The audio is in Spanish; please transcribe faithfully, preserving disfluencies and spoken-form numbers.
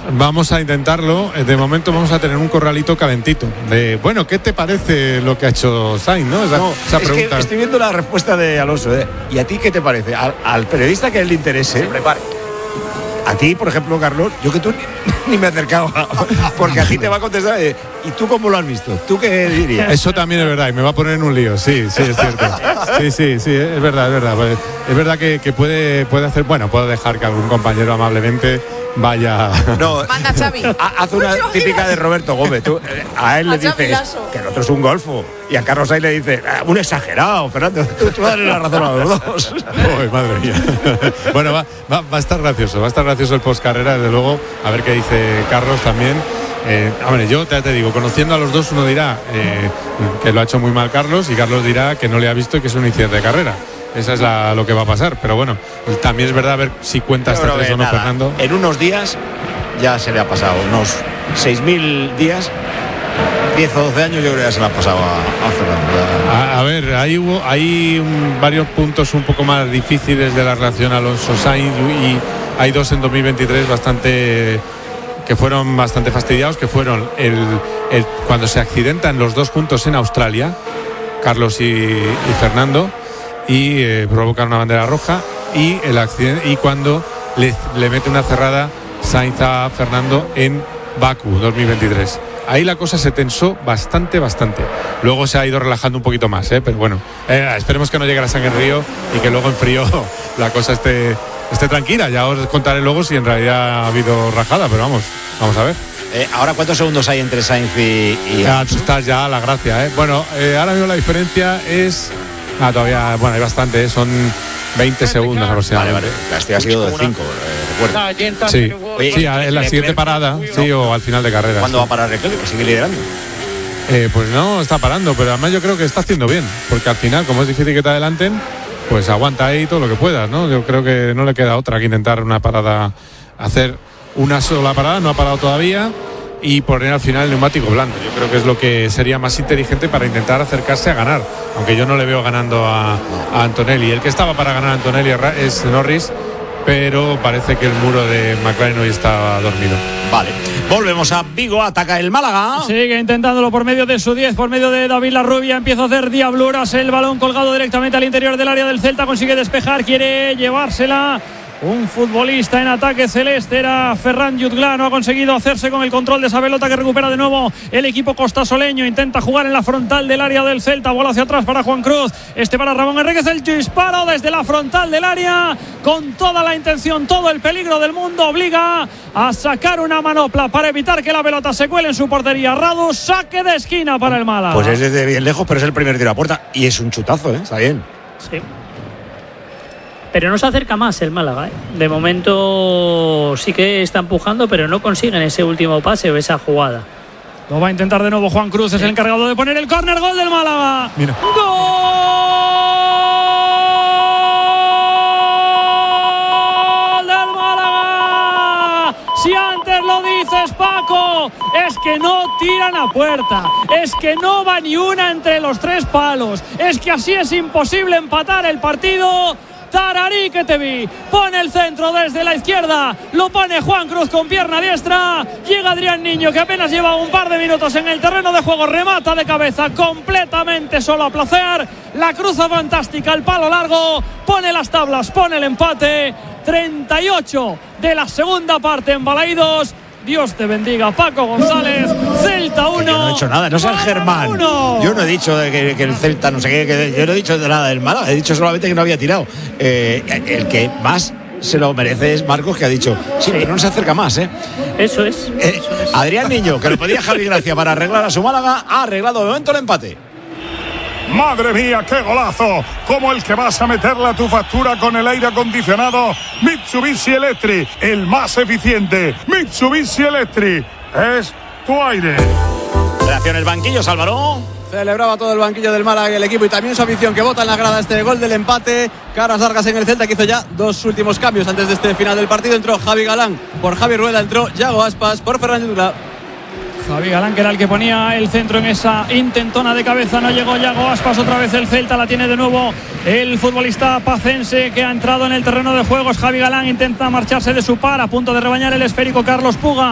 Vamos a intentarlo. De momento vamos a tener un corralito calentito. De, bueno, ¿qué te parece lo que ha hecho Sainz, no? Esa, no, esa es pregunta. Que estoy viendo la respuesta de Alonso, ¿eh? ¿Y a ti qué te parece? Al, al periodista que a él le interese. Se prepare. A ti, por ejemplo, Carlos, yo que tú ni, ni me he acercado, porque a ti te va a contestar. Eh, ¿Y tú cómo lo has visto? ¿Tú qué dirías? Eso también es verdad, y me va a poner en un lío. Sí, sí, es cierto. Sí, sí, sí, es verdad, es verdad. Pues, es verdad que, que puede, puede hacer. Bueno, puedo dejar que algún compañero amablemente vaya. No, manda Xavi. Haz una típica de Roberto Gómez. Tú, eh, a él le dices que el otro es un golfo, y a Carlos Sainz le dice ah, un exagerado, Fernando. Tú, tú dale la razón a los dos. Uy, madre mía. Bueno, va, va, va a estar gracioso, va a estar gracioso el postcarrera, desde luego. A ver qué dice Carlos también. Eh, hombre, yo te, te digo, conociendo a los dos, uno dirá eh, que lo ha hecho muy mal Carlos, y Carlos dirá que no le ha visto y que es un incidente de carrera. Esa es la, lo que va a pasar, pero bueno, también es verdad, a ver si cuenta hasta tres o no, Fernando. En unos días ya se le ha pasado, unos seis mil días, diez o doce años, yo creo que ya se le ha pasado a, a Fernando. A, a ver, hay, hubo, hay un, varios puntos un poco más difíciles de la relación Alonso-Sainz, y hay dos en dos mil veintitrés bastante que fueron bastante fastidiados, que fueron el, el cuando se accidentan los dos juntos en Australia, Carlos y, y Fernando, y eh, provocan una bandera roja, y el accidente, y cuando le, le mete una cerrada Sainz a Fernando en Bakú dos mil veintitrés. Ahí la cosa se tensó bastante, bastante. Luego se ha ido relajando un poquito más, ¿eh? Pero bueno, eh, esperemos que no llegue la sangre en río y que luego en frío la cosa esté, esté tranquila. Ya os contaré luego si en realidad ha habido rajada, pero vamos, vamos a ver. Eh, ahora, ¿cuántos segundos hay entre Sainz y...? y... Ya, está ya la gracia, ¿eh? Bueno, eh, ahora mismo la diferencia es... Ah, todavía, bueno, hay bastante, ¿eh? Son veinte segundos aproximadamente. Vale, vale. La este ha sido de cinco, eh, recuerdo. Sí, Oye, sí, en la siguiente parada, sí, o al final de carrera. ¿Cuándo sí. va a parar Leclerc? Que sigue liderando. Eh, pues no está parando, pero además yo creo que está haciendo bien, porque al final, como es difícil que te adelanten, pues aguanta ahí todo lo que puedas, ¿no? Yo creo que no le queda otra que intentar una parada, hacer una sola parada, no ha parado todavía, y poner al final el neumático blando. Yo creo que es lo que sería más inteligente para intentar acercarse a ganar, aunque yo no le veo ganando a, a Antonelli. El que estaba para ganar a Antonelli es Norris, pero parece que el muro de McLaren hoy está dormido. Vale, volvemos a Vigo, ataca el Málaga. Sigue intentándolo por medio de su diez, por medio de David Larrubia, empieza a hacer diabluras, el balón colgado directamente al interior del área del Celta, consigue despejar, quiere llevársela. Un futbolista en ataque celeste era Ferran Jutgla, no ha conseguido hacerse con el control de esa pelota que recupera de nuevo el equipo costasoleño. Intenta jugar en la frontal del área del Celta, bola hacia atrás para Juan Cruz, este para Ramón Enríquez, el disparo desde la frontal del área con toda la intención, todo el peligro del mundo, obliga a sacar una manopla para evitar que la pelota se cuele en su portería. Radu, saque de esquina para el Málaga. Pues es desde bien lejos, pero es el primer tiro a puerta y es un chutazo, ¿eh? Está bien. Sí. Pero no se acerca más el Málaga, ¿eh? De momento sí que está empujando, pero no consiguen ese último pase o esa jugada. Lo va a intentar de nuevo Juan Cruz, es el encargado de poner el córner, gol del Málaga. Mira. ¡Gol del Málaga! Si antes lo dices, Paco, es que no tiran a puerta, es que no va ni una entre los tres palos, es que así es imposible empatar el partido. Tararí que te vi, pone el centro desde la izquierda, lo pone Juan Cruz con pierna diestra, llega Adrián Niño que apenas lleva un par de minutos en el terreno de juego, remata de cabeza completamente solo a placer, la cruza fantástica, el palo largo, pone las tablas, pone el empate. Treinta y ocho de la segunda parte en Balaídos. Dios te bendiga, Paco González. Celta uno. Yo no he hecho nada, no seas Germán. Uno. Yo no he dicho de que, que el Celta no sé qué, que yo no he dicho de nada del Málaga, he dicho solamente que no había tirado. Eh, el que más se lo merece es Marcos, que ha dicho sí, sí, pero no se acerca más, ¿eh? Eso es. Eh, eso es. Adrián Niño, que lo pedía Javi Gracia para arreglar a su Málaga, ha arreglado de momento el empate. Madre mía, qué golazo, como el que vas a meterle a tu factura con el aire acondicionado Mitsubishi Electric, el más eficiente. Mitsubishi Electric es tu aire. Reacción el banquillo, Álvaro. Celebraba todo el banquillo del Málaga y el equipo, y también su afición, que vota en la grada este gol del empate. Caras largas en el Celta, que hizo ya dos últimos cambios antes de este final del partido. Entró Javi Galán por Javi Rueda, entró Yago Aspas por Ferran Jutgla. Javi Galán, que era el que ponía el centro en esa intentona de cabeza, no llegó Yago Aspas. Otra vez el Celta, la tiene de nuevo el futbolista pacense que ha entrado en el terreno de juegos. Javi Galán intenta marcharse de su par, a punto de rebañar el esférico Carlos Puga.